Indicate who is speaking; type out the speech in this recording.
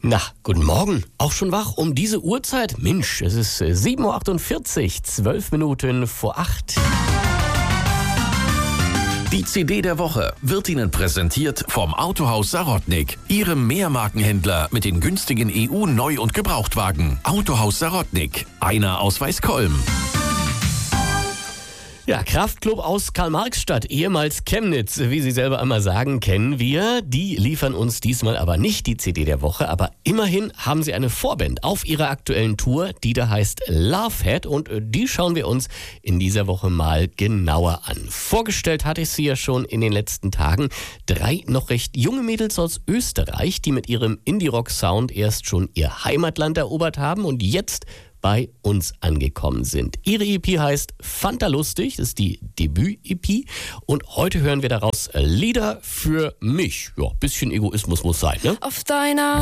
Speaker 1: Na, guten Morgen. Auch schon wach um diese Uhrzeit? Mensch, es ist 7.48 Uhr, 12 Minuten vor 8.
Speaker 2: Die CD der Woche wird Ihnen präsentiert vom Autohaus Sarotnik, Ihrem Mehrmarkenhändler mit den günstigen EU-Neu- und Gebrauchtwagen. Autohaus Sarotnik, einer aus Weißkolm.
Speaker 1: Ja, Kraftclub aus Karl-Marx-Stadt, ehemals Chemnitz, wie Sie selber einmal sagen, kennen wir. Die liefern uns diesmal aber nicht die CD der Woche, aber immerhin haben sie eine Vorband auf ihrer aktuellen Tour, die da heißt Lovehead, und die schauen wir uns in dieser Woche mal genauer an. Vorgestellt hatte ich sie ja schon in den letzten Tagen. 3 noch recht junge Mädels aus Österreich, die mit ihrem Indie-Rock-Sound erst schon ihr Heimatland erobert haben und jetzt bei uns angekommen sind. Ihre EP heißt Fantalustig, das ist die Debüt-EP, und heute hören wir daraus Lieder für mich. Ja, bisschen Egoismus muss sein, ne?
Speaker 3: Auf deiner